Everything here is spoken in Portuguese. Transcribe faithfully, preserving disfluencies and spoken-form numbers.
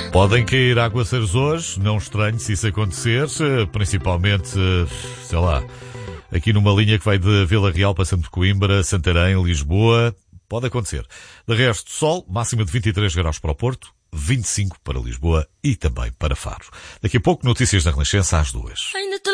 Podem cair aguaceiros hoje, não estranhe se isso acontecer, principalmente, sei lá, aqui numa linha que vai de Vila Real passando por Coimbra, Santarém, Lisboa, pode acontecer. De resto, sol, máxima de vinte e três graus para o Porto, vinte e cinco para Lisboa e também para Faro. Daqui a pouco, notícias da Renascença às duas.